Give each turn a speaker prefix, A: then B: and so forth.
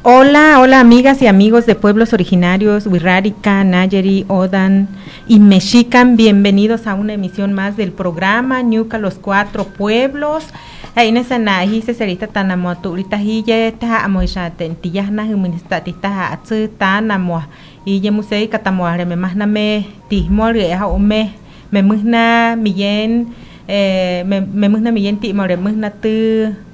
A: Hola, hola amigas y amigos de pueblos originarios, Wirrárica, Nayeri, Odan y Mexican, bienvenidos a una emisión más del programa Ñuca los Cuatro Pueblos. Ahí nesana hise serita tanamoto ahorita hille ta amoisha tentiyahna huministatita atsu tanamwa y musei katamoare me mahname tihmore ha ome me muhna miyen me muhna miyen timore muhna tu